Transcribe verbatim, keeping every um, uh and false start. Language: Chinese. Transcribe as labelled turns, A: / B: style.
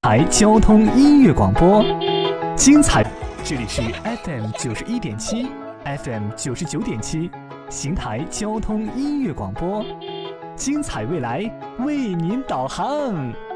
A: 台交通音乐广播，精彩。这里是 F M 九十一点七 ，F M 九十九点七，邢台交通音乐广播，精彩未来为您导航。